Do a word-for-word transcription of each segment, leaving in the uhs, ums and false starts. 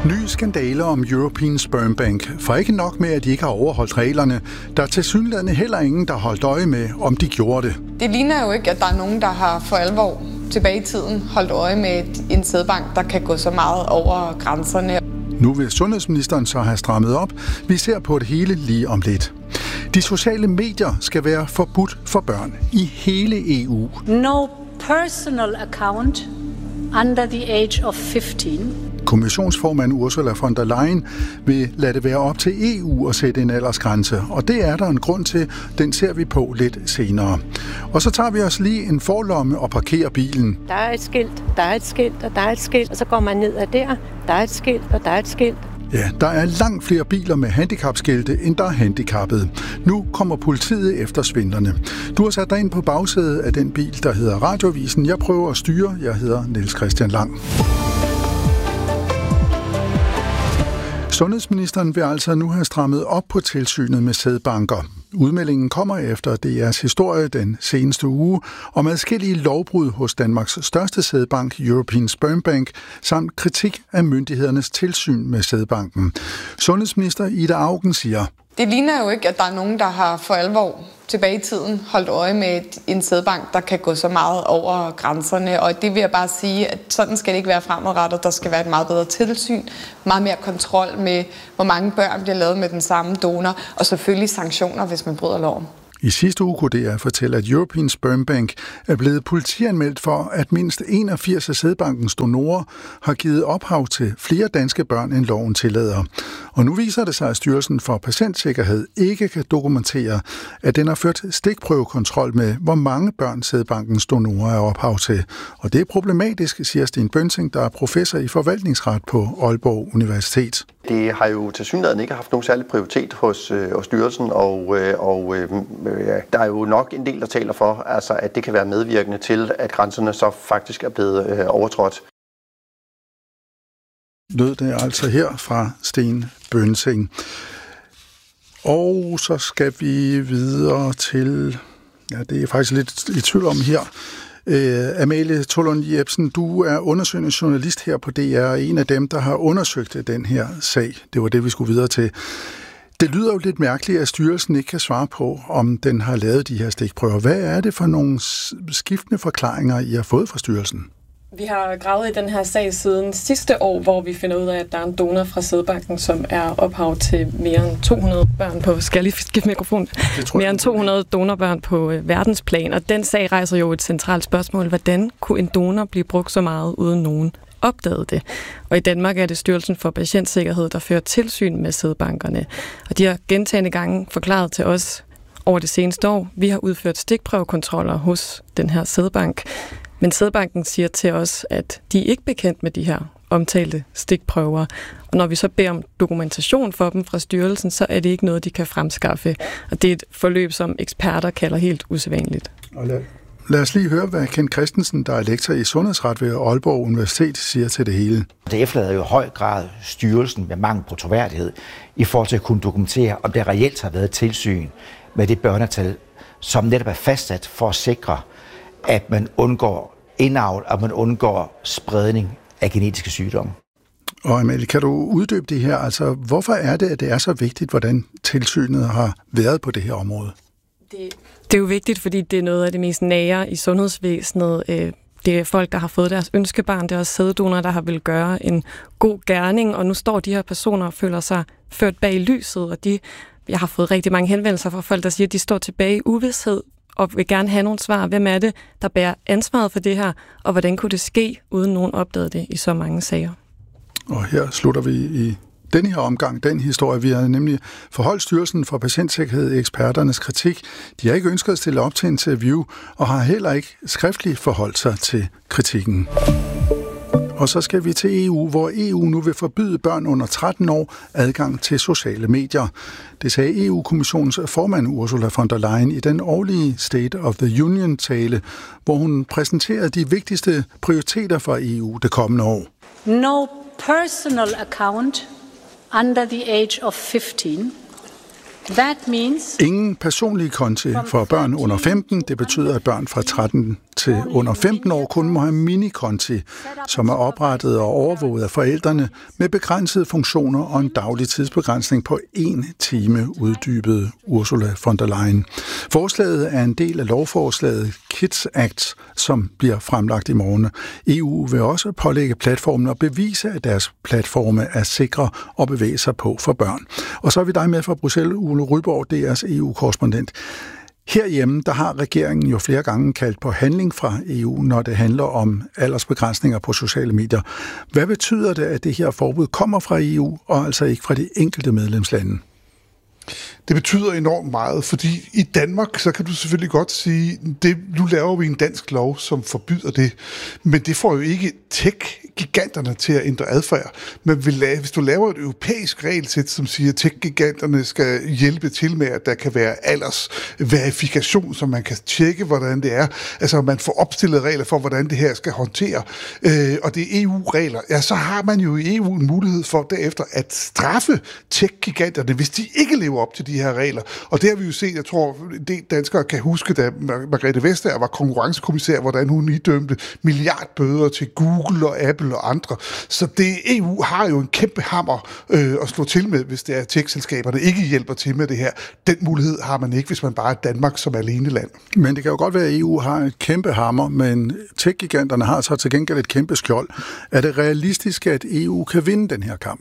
Ny skandale om European Sperm Bank. For ikke nok med, at de ikke har overholdt reglerne, der er tilsyneladende heller ingen, der har holdt øje med, om de gjorde det. Det ligner jo ikke, at der er nogen, der har for alvor tilbage i tiden holdt øje med en sædbank, der kan gå så meget over grænserne. Nu vil sundhedsministeren så have strammet op. Vi ser på det hele lige om lidt. De sociale medier skal være forbudt for børn i hele E U. No personal account under the age of femten. Kommissionsformand Ursula von der Leyen vil lade det være op til E U at sætte en aldersgrænse, og det er der en grund til. Den ser vi på lidt senere. Og så tager vi os lige en forlomme og parkerer bilen. Der er et skilt, der er et skilt, og der er et skilt, og så går man ned ad der. Der er et skilt, og der er et skilt. Ja, der er langt flere biler med handicapskilte, end der er handicappede. Nu kommer politiet efter svindlerne. Du har sat dig ind på bagsædet af den bil, der hedder Radiovisen. Jeg prøver at styre. Jeg hedder Niels Christian Lang. Sundhedsministeren vil altså nu have strammet op på tilsynet med sædbanker. Udmeldingen kommer efter D R's historie den seneste uge om adskillige lovbrud hos Danmarks største sædbank, European Sperm Bank, samt kritik af myndighedernes tilsyn med sædbanken. Sundhedsminister Ida Auken siger: Det ligner jo ikke, at der er nogen, der har for alvor tilbage i tiden holdt øje med en sædbank, der kan gå så meget over grænserne. Og det vil jeg bare sige, at sådan skal det ikke være fremadrettet. Der skal være et meget bedre tilsyn, meget mere kontrol med, hvor mange børn bliver lavet med den samme donor, og selvfølgelig sanktioner, hvis man bryder loven. I sidste uge kunne D R fortælle, at European Sperm Bank er blevet politianmeldt for, at mindst enogfirs af sædbankens donorer har givet ophav til flere danske børn, end loven tillader. Og nu viser det sig, at Styrelsen for Patientsikkerhed ikke kan dokumentere, at den har ført stikprøvekontrol med, hvor mange børn sædbankens donorer er ophav til. Og det er problematisk, siger Sten Bønsing, der er professor i forvaltningsret på Aalborg Universitet. Det har jo tilsyneladende ikke haft nogen særlig prioritet hos, øh, hos styrelsen, og, øh, og øh, der er jo nok en del, der taler for, altså, at det kan være medvirkende til, at grænserne så faktisk er blevet øh, overtrådt. Lød det altså her fra Sten Bønsing. Og så skal vi videre til, ja, det er faktisk lidt i tvivl om her, Uh, Amalie Tolund Jebsen, du er undersøgende journalist her på D R, og en af dem, der har undersøgt den her sag. Det var det, vi skulle videre til. Det lyder jo lidt mærkeligt, at styrelsen ikke kan svare på, om den har lavet de her stikprøver. Hvad er det for nogle skiftende forklaringer, I har fået fra styrelsen? Vi har gravet i den her sag siden sidste år, hvor vi finder ud af, at der er en donor fra sædbanken, som er ophav til mere end to hundrede børn på, skal jeg lige skifte mikrofon? Mere end to hundrede donorbørn på øh, verdensplan, og den sag rejser jo et centralt spørgsmål. Hvordan kunne en donor blive brugt så meget, uden nogen opdagede det? Og i Danmark er det Styrelsen for Patientsikkerhed, der fører tilsyn med sædbankerne. Og de har gentagne gange forklaret til os over det seneste år, vi har udført stikprøvekontroller hos den her sædbank. Men sædbanken siger til os, at de er ikke bekendt med de her omtalte stikprøver. Og når vi så beder om dokumentation for dem fra styrelsen, så er det ikke noget, de kan fremskaffe. Og det er et forløb, som eksperter kalder helt usædvanligt. Lad os lige høre, hvad Ken Christensen, der er lektor i sundhedsret ved Aalborg Universitet, siger til det hele. Det efterlader jo i høj grad styrelsen med mangel på troværdighed i forhold til at kunne dokumentere, om der reelt har været tilsyn med det børnetal, som netop er fastsat for at sikre, at man undgår indavl, og man undgår spredning af genetiske sygdomme. Og Amalie, kan du uddybe det her? Altså, hvorfor er det, at det er så vigtigt, hvordan tilsynet har været på det her område? Det, det er jo vigtigt, fordi det er noget af det mest nære i sundhedsvæsenet. Det er folk, der har fået deres ønskebarn. Det er også sæddonorer, der har vil gøre en god gerning. Og nu står de her personer og føler sig ført bag lyset. Og de, jeg har fået rigtig mange henvendelser fra folk, der siger, at de står tilbage i uvished og vil gerne have nogle svar. Hvem er det, der bærer ansvaret for det her? Og hvordan kunne det ske, uden nogen opdagede det i så mange sager? Og her slutter vi i denne her omgang, den historie. Vi har nemlig forholdt Styrelsen for Patientsikkerhed eksperternes kritik. De har ikke ønsket at stille op til interview, og har heller ikke skriftligt forholdt sig til kritikken. Og så skal vi til E U, hvor E U nu vil forbyde børn under tretten år adgang til sociale medier. Det sagde E U-kommissionens formand Ursula von der Leyen i den årlige State of the Union-tale, hvor hun præsenterede de vigtigste prioriteter for E U det kommende år. No personal account under the age of femten. That means Ingen personlige konti for børn under femten. Det betyder, at børn fra tretten til under femten år kun må have minikonti, som er oprettet og overvåget af forældrene med begrænsede funktioner og en daglig tidsbegrænsning på en time, uddybede Ursula von der Leyen. Forslaget er en del af lovforslaget Kids Act, som bliver fremlagt i morgen. E U vil også pålægge platformen og bevise, at deres platforme er sikre at bevæge sig på for børn. Og så er vi dig med fra Bruxelles, Ole Ryborg, D R's E U-korrespondent. Herhjemme, der har regeringen jo flere gange kaldt på handling fra E U, når det handler om aldersbegrænsninger på sociale medier. Hvad betyder det, at det her forbud kommer fra E U, og altså ikke fra de enkelte medlemslande? Det betyder enormt meget, fordi i Danmark, så kan du selvfølgelig godt sige, det, nu laver vi en dansk lov, som forbyder det, men det får jo ikke tech-giganterne til at ændre adfærd. Men hvis du laver et europæisk regelsæt, som siger, at tech-giganterne skal hjælpe til med, at der kan være aldersverifikation, så man kan tjekke, hvordan det er, altså man får opstillet regler for, hvordan det her skal håndtere, øh, og det er E U-regler, ja, så har man jo i E U en mulighed for derefter at straffe tech-giganterne, hvis de ikke lever op til de her regler. Og det har vi jo set, jeg tror, det danskere kan huske, da Margrethe Vestager var konkurrencekommissær, hvordan hun idømte milliardbøder til Google og Apple og andre. Så det, E U har jo en kæmpe hammer øh, at slå til med, hvis det er tech-selskaberne ikke hjælper til med det her. Den mulighed har man ikke, hvis man bare er Danmark som alene land. Men det kan jo godt være, at E U har et kæmpe hammer, men tech-giganterne har så til gengæld et kæmpe skjold. Er det realistisk, at E U kan vinde den her kamp?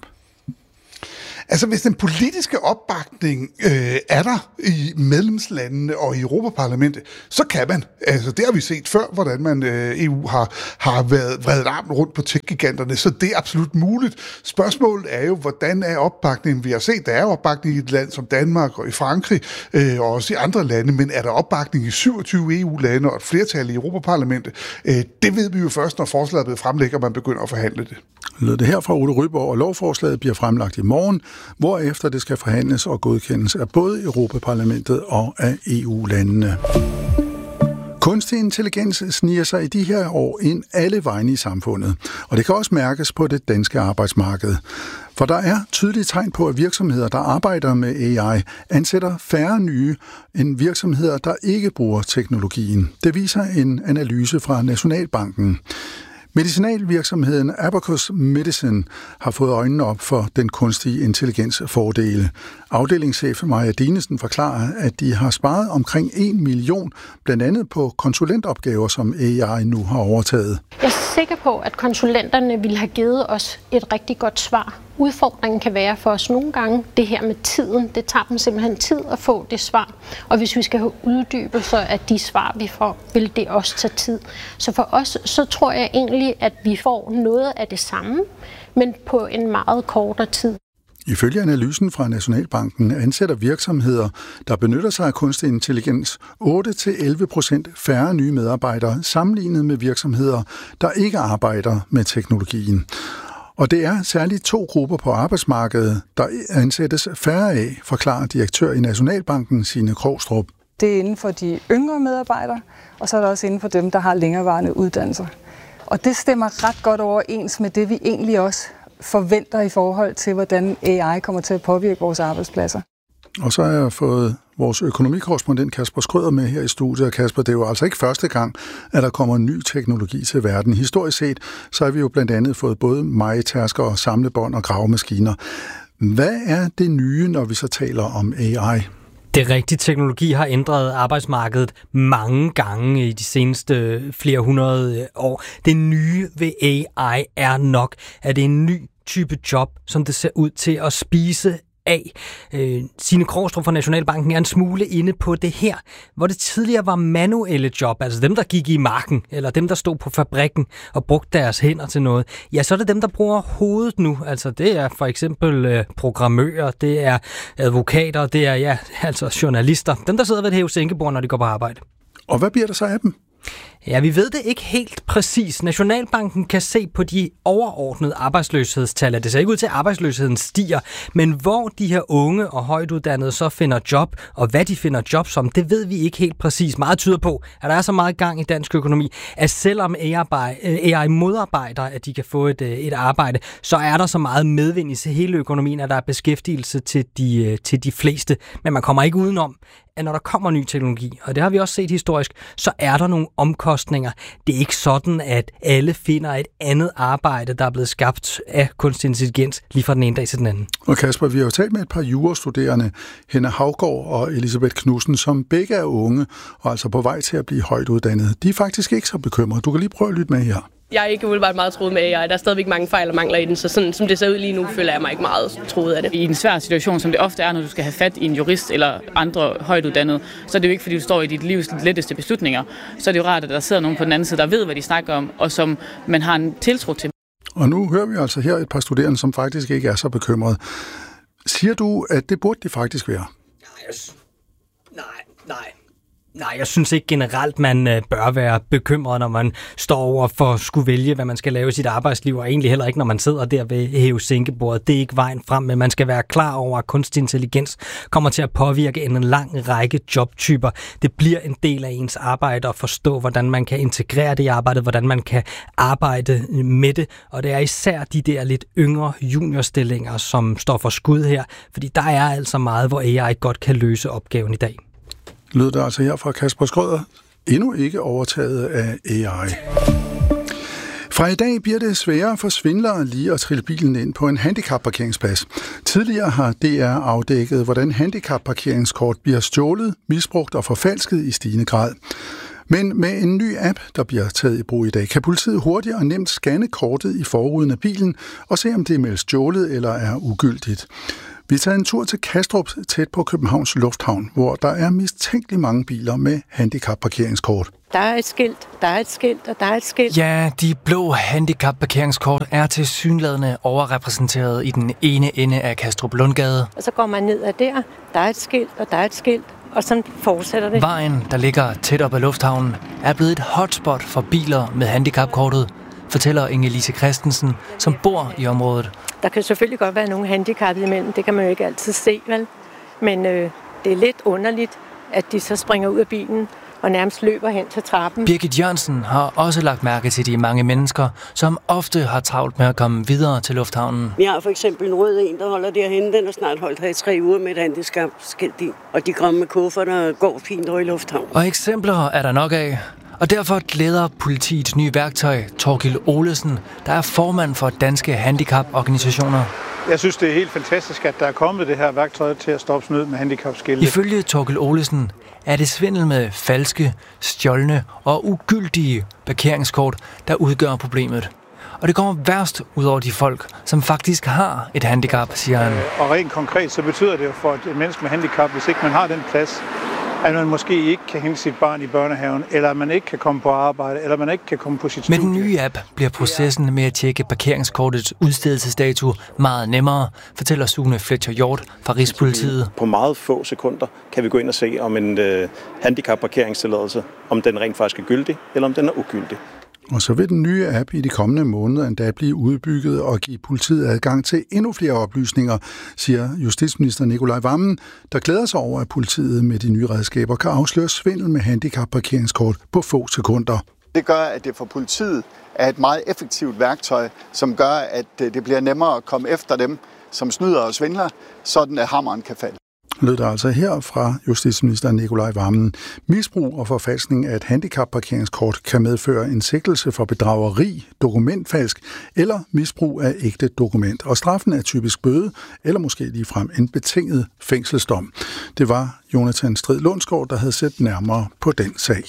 Altså, hvis den politiske opbakning øh, er der i medlemslandene og i Europaparlamentet, så kan man. Altså, det har vi set før, hvordan man øh, E U har, har været vredet armen rundt på tech-giganterne, så det er absolut muligt. Spørgsmålet er jo, hvordan er opbakningen? Vi har set, der er opbakning i et land som Danmark og i Frankrig, øh, og også i andre lande, men er der opbakning i syvogtyve E U-lande og et flertal i Europaparlamentet? Øh, det ved vi jo først, når forslaget er blevet fremlagt, og man begynder at forhandle det. Lød det her fra Ole Ryborg, og lovforslaget bliver fremlagt i morgen, hvorefter det skal forhandles og godkendes af både Europaparlamentet og af E U-landene. Kunstig intelligens sniger sig i de her år ind alle vegne i samfundet, og det kan også mærkes på det danske arbejdsmarked. For der er tydelige tegn på, at virksomheder, der arbejder med A I, ansætter færre nye end virksomheder, der ikke bruger teknologien. Det viser en analyse fra Nationalbanken. Medicinalvirksomheden Abacus Medicine har fået øjnene op for den kunstige intelligens fordele. Afdelingschef Maja Dinesen forklarer, at de har sparet omkring en million, blandt andet på konsulentopgaver, som A I nu har overtaget. Jeg er sikker på, at konsulenterne ville have givet os et rigtig godt svar. Udfordringen kan være for os nogle gange det her med tiden. Det tager dem simpelthen tid at få det svar. Og hvis vi skal have uddybelser af de svar, vi får, vil det også tage tid. Så for os, så tror jeg egentlig, at vi får noget af det samme, men på en meget kortere tid. Ifølge analysen fra Nationalbanken ansætter virksomheder, der benytter sig af kunstig intelligens, otte til elleve procent færre nye medarbejdere sammenlignet med virksomheder, der ikke arbejder med teknologien. Og det er særligt to grupper på arbejdsmarkedet, der ansættes færre af, forklarer direktør i Nationalbanken Signe Krogstrup. Det er inden for de yngre medarbejdere, og så er det også inden for dem, der har længerevarende uddannelser. Og det stemmer ret godt overens med det, vi egentlig også forventer i forhold til, hvordan A I kommer til at påvirke vores arbejdspladser. Og så har jeg fået vores økonomikorrespondent Kasper Skrøder med her i studiet. Kasper, det er jo altså ikke første gang, at der kommer ny teknologi til verden. Historisk set, så har vi jo blandt andet fået både mejetærsker og samlebånd og gravemaskiner. Hvad er det nye, når vi så taler om A I? Det rigtige teknologi har ændret arbejdsmarkedet mange gange i de seneste flere hundrede år. Det nye ved A I er nok, at det er en ny type job, som det ser ud til at spise af. Øh, Signe Krogstrup fra Nationalbanken er en smule inde på det her, hvor det tidligere var manuelle job, altså dem, der gik i marken, eller dem, der stod på fabrikken og brugte deres hænder til noget. Ja, så er det dem, der bruger hovedet nu. Altså det er for eksempel øh, programmører, det er advokater, det er ja, altså journalister. Dem, der sidder ved et hæve-sænkebord, når de går på arbejde. Og hvad bliver der så af dem? Ja, vi ved det ikke helt præcis. Nationalbanken kan se på de overordnede arbejdsløshedstal, at det ser ikke ud til, at arbejdsløsheden stiger, men hvor de her unge og højtuddannede så finder job, og hvad de finder job som, det ved vi ikke helt præcis. Meget tyder på, at der er så meget gang i dansk økonomi, at selvom A I modarbejder, at de kan få et, et arbejde, så er der så meget medvind i hele økonomien, at der er beskæftigelse til de, til de fleste. Men man kommer ikke udenom, at når der kommer ny teknologi, og det har vi også set historisk, så er der nogle omkostninger. Det er ikke sådan, at alle finder et andet arbejde, der er blevet skabt af kunstig intelligens lige fra den ene dag til den anden. Og Kasper, vi har jo talt med et par jurastuderende, Henna Havgård og Elisabeth Knudsen, som begge er unge og altså på vej til at blive højt uddannede. De er faktisk ikke så bekymrede. Du kan lige prøve at lytte med her. Jeg er ikke umiddelbart meget troet med A I. Der er stadigvæk mange fejl og mangler i den, så sådan som det ser ud lige nu, føler jeg mig ikke meget troet af det. I en svær situation, som det ofte er, når du skal have fat i en jurist eller andre højtuddannede, så er det jo ikke, fordi du står i dit livs letteste beslutninger. Så er det jo rart, at der sidder nogen på den anden side, der ved, hvad de snakker om, og som man har en tiltro til. Og nu hører vi altså her et par studerende, som faktisk ikke er så bekymrede. Siger du, at det burde de faktisk være? Nej, nej. Nej, jeg synes ikke generelt, man øh, bør være bekymret, når man står over for at skulle vælge, hvad man skal lave i sit arbejdsliv, og egentlig heller ikke, når man sidder der ved hæve-sænkebordet. Det er ikke vejen frem, men man skal være klar over, at kunstig intelligens kommer til at påvirke en lang række jobtyper. Det bliver en del af ens arbejde at forstå, hvordan man kan integrere det i arbejdet, hvordan man kan arbejde med det, og det er især de der lidt yngre juniorstillinger, som står for skud her, fordi der er altså meget, hvor A I godt kan løse opgaven i dag. Lød der altså her fra Kasper Schrøder, endnu ikke overtaget af A I. Fra i dag bliver det sværere for svindlere lige at trille bilen ind på en handicapparkeringsplads. Tidligere har D R afdækket, hvordan handicapparkeringskort bliver stjålet, misbrugt og forfalsket i stigende grad. Men med en ny app, der bliver taget i brug i dag, kan politiet hurtigt og nemt scanne kortet i forruden af bilen og se, om det er meldt stjålet eller er ugyldigt. Vi er taget en tur til Kastrup, tæt på Københavns Lufthavn, hvor der er mistænkeligt mange biler med handicapparkeringskort. Der er et skilt, der er et skilt, og der er et skilt. Ja, de blå handicapparkeringskort er tilsyneladende overrepræsenteret i den ene ende af Kastrup Lundgade. Og så går man ned ad der, der er et skilt, og der er et skilt, og sådan fortsætter det. Vejen, der ligger tæt op ad lufthavnen, er blevet et hotspot for biler med handicapkortet, fortæller Inge-Lise Christensen, som bor i området. Der kan selvfølgelig godt være nogle handicappede imellem, det kan man jo ikke altid se, vel? Men øh, det er lidt underligt, at de så springer ud af bilen og nærmest løber hen til trappen. Birgit Jørgensen har også lagt mærke til de mange mennesker, som ofte har travlt med at komme videre til lufthavnen. Vi har for eksempel en rød en, der holder derhenne. Den har snart holdt her i tre uger med et handicapskilt i. Og de kommer med kufferter og går fint over i lufthavnen. Og eksempler er der nok af. Og derfor glæder politiets nye værktøj, Torkild Olesen, der er formand for Danske Handicaporganisationer. Jeg synes, det er helt fantastisk, at der er kommet det her værktøj til at stoppe snyd med handicapskilte. Ifølge Torkild Olesen er det svindel med falske, stjålne og ugyldige parkeringskort, der udgør problemet. Og det kommer værst ud over de folk, som faktisk har et handicap, siger han. Og rent konkret så betyder det jo for et menneske med handicap, hvis ikke man har den plads, at man måske ikke kan hente sit barn i børnehaven, eller at man ikke kan komme på arbejde, eller man ikke kan komme på sit studie. Med den nye app bliver processen med at tjekke parkeringskortets udstedelsesdato meget nemmere, fortæller Sune Fletcher Hjort fra Rigspolitiet. På meget få sekunder kan vi gå ind og se, om en øh, handicapparkeringstilladelse, om den rent faktisk er gyldig, eller om den er ugyldig. Og så vil den nye app i de kommende måneder endda blive udbygget og give politiet adgang til endnu flere oplysninger, siger justitsminister Nicolai Wammen, der glæder sig over, at politiet med de nye redskaber kan afsløre svindel med handicapparkeringskort på få sekunder. Det gør, at det for politiet er et meget effektivt værktøj, som gør, at det bliver nemmere at komme efter dem, som snyder og svindler, sådan at hammeren kan falde. Lød der altså her fra justitsminister Nicolai Wammen. Misbrug og forfalskning af et handicapparkeringskort kan medføre en sigtelse for bedrageri, dokumentfalsk eller misbrug af ægte dokument. Og straffen er typisk bøde eller måske ligefrem en betinget fængselsdom. Det var Jonathan Strid Lundsgaard, der havde set nærmere på den sag.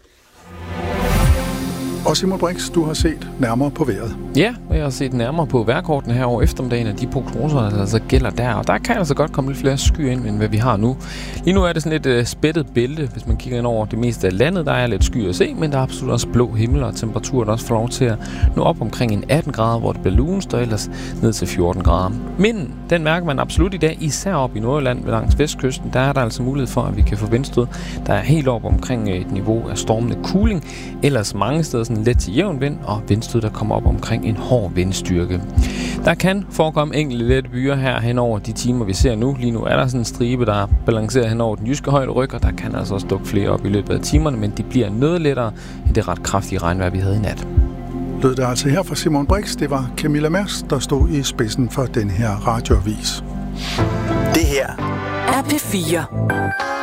Og Simon Brix, du har set nærmere på vejret. Ja, og jeg har set nærmere på vejrkortene her over eftermiddagen, og de prognoser, der altså gælder der. Og der kan altså godt komme lidt flere skyer ind, end hvad vi har nu. Lige nu er det sådan et uh, spættet bælte, hvis man kigger ind over det meste af landet. Der er lidt skyer at se, men der er absolut også blå himmel, og temperaturen der også får lov til at nå op omkring en atten grader, hvor det bliver lunest, og ellers ned til fjorten grader. Men den mærker man absolut i dag, især op i Nordjylland ved langs vestkysten. Der er der altså mulighed for, at vi kan få vindstød, der er helt op omkring et niveau af stormende kuling. Ellers mange steder sådan let til jævn vind, og vindstød, der kommer op omkring en hård vindstyrke. Der kan forekomme enkelte lette byer her hen over de timer, vi ser nu. Lige nu er der sådan en stribe, der balancerer hen over den jyske højde ryg, og der kan altså også dukke flere op i løbet af timerne, men de bliver noget lettere end det ret kraftige regnvejr, vi havde i nat. Lød det altså her fra Simon Brix. Det var Camilla Mers, der stod i spidsen for den her radioavis. Det her er P fire.